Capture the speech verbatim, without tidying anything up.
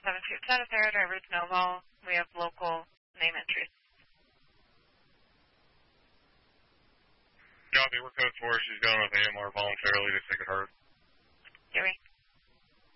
seven two ten is there, driver's Novo. We have local name entries. Copy, we're code four. She's going with A M R voluntarily to Sacred Heart. Gary.